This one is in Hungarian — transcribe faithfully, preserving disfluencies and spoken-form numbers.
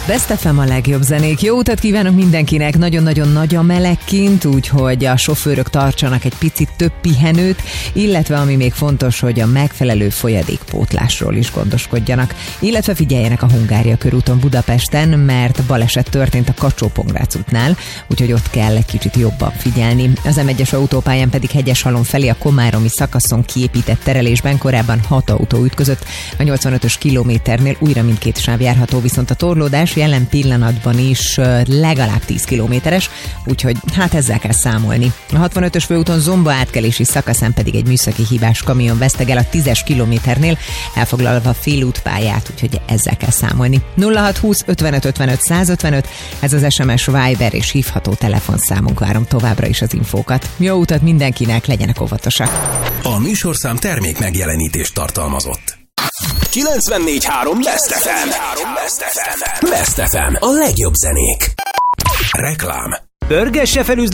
Best ef em a legjobb zenék. Jó utat kívánok mindenkinek, nagyon-nagyon nagy a meleg kint, úgyhogy a sofőrök tartsanak egy picit több pihenőt, illetve ami még fontos, hogy a megfelelő folyadékpótlásról is gondoskodjanak, illetve figyeljenek a Hungária körúton Budapesten, mert baleset történt a Kacsó-Pongrác útnál, úgyhogy ott kell egy kicsit jobban figyelni. Az em egyes autópályán pedig Hegyeshalom felé a komáromi szakaszon kiépített terelésben korábban hat autó ütközött, a nyolcvanötös kilométernél újra mindkét sáv járható, viszont a torlódás jelen pillanatban is legalább tíz kilométeres, úgyhogy hát ezzel kell számolni. A hatvanötös főúton Zomba átkelési szakaszán pedig egy műszaki hibás kamion vesztegel a tízes kilométernél, elfoglalva a félútpályát, úgyhogy ezzel kell számolni. nulla hat húsz ötvenöt ötvenöt százötvenöt, ez az es em es, Viber és hívható telefonszámunk, várom továbbra is az infókat. Jó utat mindenkinek, legyenek óvatosak! A műsorszám termék megjelenítést tartalmazott. kilencvennégy három Best ef em. Best ef em. A legjobb zenék. Reklám. Pörgesse fel üzlet